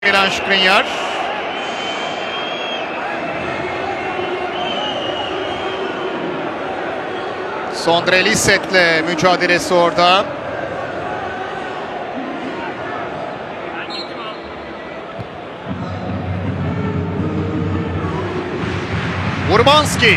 Milan Skriniar. Sondre Liset'le mücadelesi orada. Urbanski.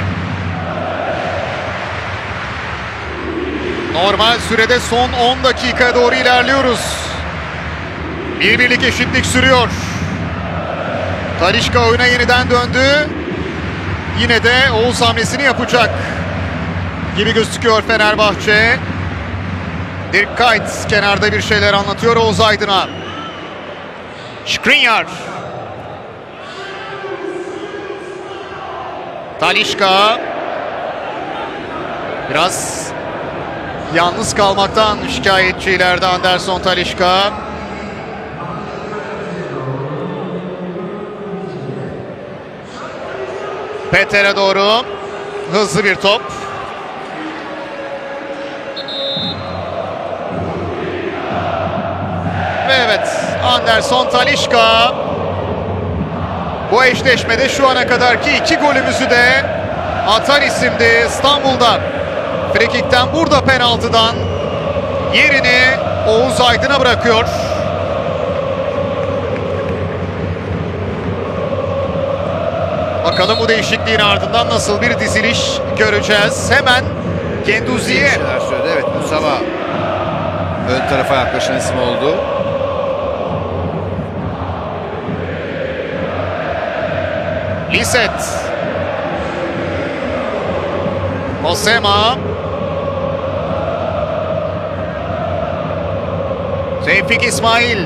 Normal sürede son 10 dakikaya doğru ilerliyoruz. Birlik eşitlik sürüyor. Talisca oyuna yeniden döndü. Yine de Oğuz hamlesini yapacak gibi gözüküyor Fenerbahçe. Dirk Kuyt kenarda bir şeyler anlatıyor Oğuz Aydın'a. Skriniar. Talisca. Biraz yalnız kalmaktan şikayetçi ileride Anderson Talisca. Peter'e doğru hızlı bir top. Ve evet, Anderson Talisca bu eşleşmede şu ana kadarki 2 golümüzü de atan isimdi İstanbul'da. Frikik'ten burada penaltıdan yerini Oğuz Aydın'a bırakıyor. Bakalım bu değişikliğin ardından nasıl bir diziliş göreceğiz. Hemen Genduzi'ye. Evet, Musaba ön tarafa yaklaşan isim oldu. Liset. Osema. Tevfik İsmail.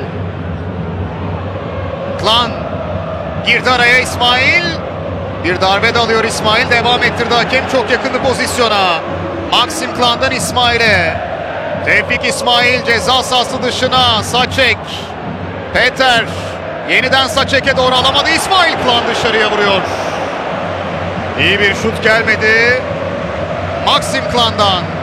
Klan. Girdi araya İsmail. Bir darbe de alıyor İsmail. Devam ettirdi hakem. Çok yakındı pozisyona. Maxim Klan'dan İsmail'e. Tevfik İsmail ceza sahası dışına. Saçek. Peter. Yeniden Saçek'e doğru alamadı. İsmail Klan dışarıya vuruyor. İyi bir şut gelmedi. Maxim Klan'dan.